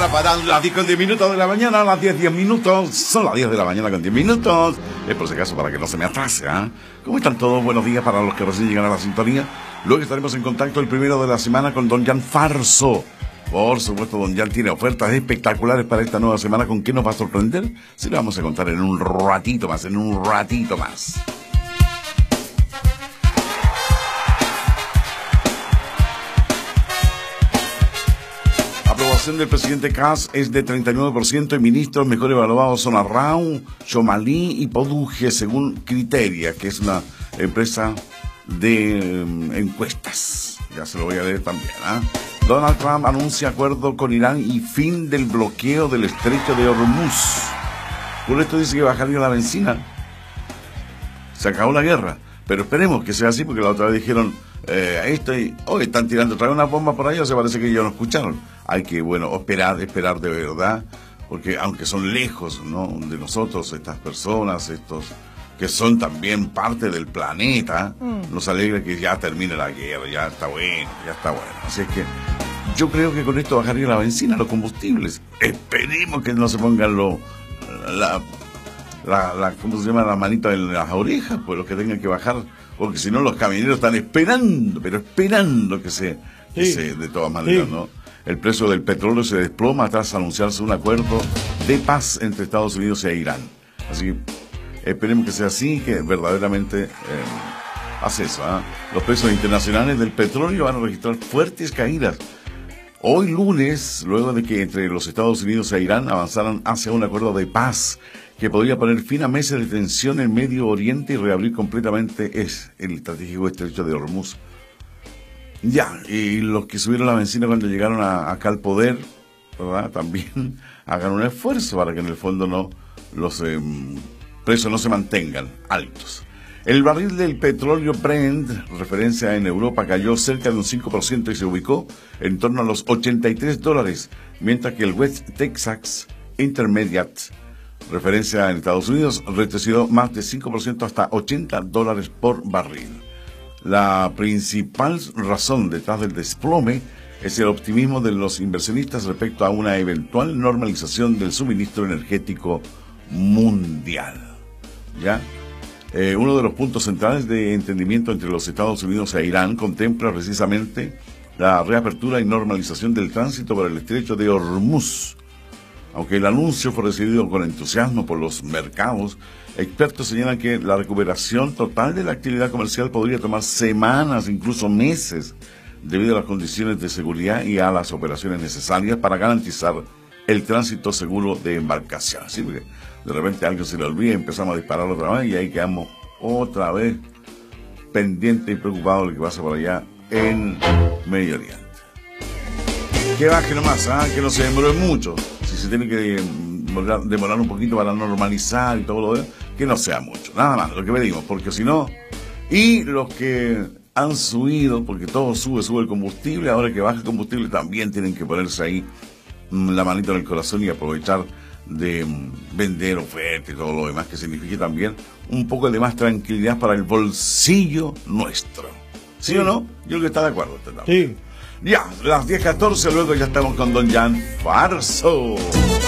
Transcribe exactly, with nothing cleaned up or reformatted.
Para las diez con diez minutos de la mañana, las diez, diez minutos, son las diez de la mañana con diez minutos, es por si acaso para que no se me atrase, ¿eh? ¿Cómo están todos? Buenos días para los que recién llegan a la sintonía. Luego estaremos en contacto el primero de la semana con Don Jan Farso. Por supuesto, Don Jan tiene ofertas espectaculares para esta nueva semana. ¿Con qué nos va a sorprender? Se lo vamos a contar en un ratito más, en un ratito más. La aprobación del presidente Kass es de treinta y nueve por ciento y ministros mejor evaluados son Arrau, Chomalí y Poduje, según Criteria, que es una empresa de um, encuestas. Ya se lo voy a leer también, ¿eh? Donald Trump anuncia acuerdo con Irán y fin del bloqueo del estrecho de Hormuz. Por esto dice que bajaría la benzina. Se acabó la guerra. Pero esperemos que sea así, porque la otra vez dijeron eh, esto y hoy están tirando otra vez una bomba por ahí, o se parece que ya no escucharon. Hay que, bueno, esperar, esperar de verdad, porque aunque son lejos, ¿no?, de nosotros, estas personas, estos que son también parte del planeta, mm. nos alegra que ya termine la guerra, ya está bueno, ya está bueno. Así es que yo creo que con esto bajaría la benzina, los combustibles. Esperemos que no se pongan lo, la, la, la, ¿cómo se llama?, la manita en las orejas, pues los que tengan que bajar, porque si no los camioneros están esperando, pero esperando que se, que sí. se de todas maneras, sí. ¿no? El precio del petróleo se desploma tras anunciarse un acuerdo de paz entre Estados Unidos e Irán. Así que esperemos que sea así, que verdaderamente eh, hace eso, ¿eh? Los precios internacionales del petróleo van a registrar fuertes caídas. Hoy lunes, luego de que entre los Estados Unidos e Irán avanzaran hacia un acuerdo de paz que podría poner fin a meses de tensión en Medio Oriente y reabrir completamente es el estratégico estrecho de Hormuz. Ya, y los que subieron la benzina cuando llegaron a, acá al poder, ¿verdad?, también hagan un esfuerzo para que en el fondo no los eh, precios no se mantengan altos. El barril del petróleo Brent, referencia en Europa, cayó cerca de un cinco por ciento y se ubicó en torno a los ochenta y tres dólares, mientras que el West Texas Intermediate, referencia en Estados Unidos, retrocedió más de cinco por ciento hasta ochenta dólares por barril. La principal razón detrás del desplome es el optimismo de los inversionistas respecto a una eventual normalización del suministro energético mundial. ¿Ya? Eh, uno de los puntos centrales de entendimiento entre los Estados Unidos e Irán contempla precisamente la reapertura y normalización del tránsito por el estrecho de Hormuz. Aunque el anuncio fue recibido con entusiasmo por los mercados, expertos señalan que la recuperación total de la actividad comercial podría tomar semanas, incluso meses, debido a las condiciones de seguridad y a las operaciones necesarias para garantizar el tránsito seguro de embarcaciones. ¿Sí? Porque de repente a alguien se le olvida y empezamos a disparar otra vez y ahí quedamos otra vez pendientes y preocupados de lo que pasa por allá en Medio Oriente. Que baje nomás, ¿eh? Que no se demore mucho. Si se tiene que demorar, demorar un poquito para normalizar y todo lo demás, que no sea mucho. Nada más, lo que pedimos, porque si no... Y los que han subido, porque todo sube, sube el combustible, ahora que baja el combustible también tienen que ponerse ahí la manita en el corazón y aprovechar de vender ofertas y todo lo demás, que signifique también un poco de más tranquilidad para el bolsillo nuestro. ¿Sí, sí. o no? Yo creo que está de acuerdo usted también. Sí. Ya, las diez catorce, luego ya estamos con Don Jan Farso.